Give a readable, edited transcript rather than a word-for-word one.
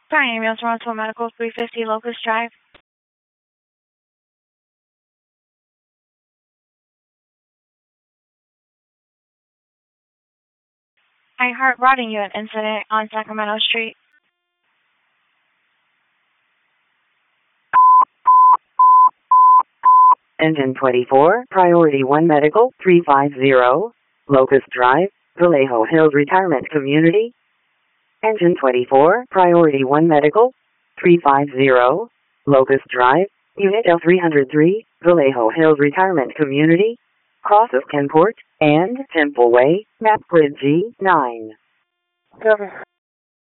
Sorry, ambulance Toronto Medical 350 Locust Drive. I heart rotting unit incident on Sacramento Street. Engine 24, Priority 1 Medical 350, Locust Drive, Vallejo Hills Retirement Community. Engine 24, Priority 1 Medical 350, Locust Drive, Unit L303, Vallejo Hills Retirement Community. Cross of Kenport and Temple Way, Map Grid G9. Copy.